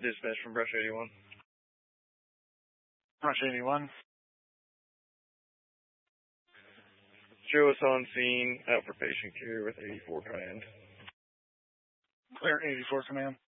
Dispatch from Brush 81. Brush 81. Show us on scene, out for patient care with 84 command. Clear 84 command.